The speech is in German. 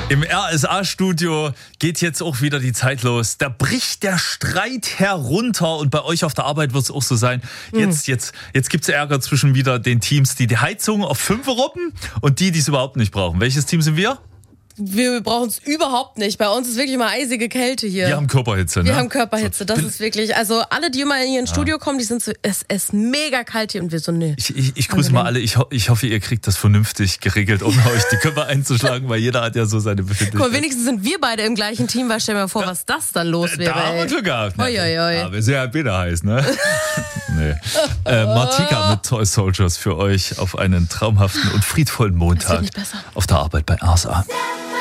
Im RSA-Studio geht jetzt auch wieder die Zeit los. Da bricht der Streit herunter und bei euch auf der Arbeit wird es auch so sein. Jetzt gibt es Ärger zwischen wieder den Teams, die Heizung auf 5 robben und die es überhaupt nicht brauchen. Welches Team sind wir? Wir brauchen es überhaupt nicht. Bei uns ist wirklich mal eisige Kälte hier. Wir haben Körperhitze, ne? Wir haben Körperhitze, das ist wirklich, also alle, die immer in ihr Studio kommen, die sind so, es ist mega kalt hier und wir so, nö. Ich grüße mal alle, ich hoffe, ihr kriegt das vernünftig geregelt, um euch die Köpfe einzuschlagen, weil jeder hat ja so seine Befindlichkeiten. Guck mal, wenigstens sind wir beide im gleichen Team, weil stell dir mal vor, was das dann los wäre. Da haben wir Glück gehabt. Oi. Ja, wir sind ja beide heiß, ne? Nee. Martika mit Toy Soldiers für euch auf einen traumhaften und friedvollen Montag nicht besser. auf der Arbeit bei RSA.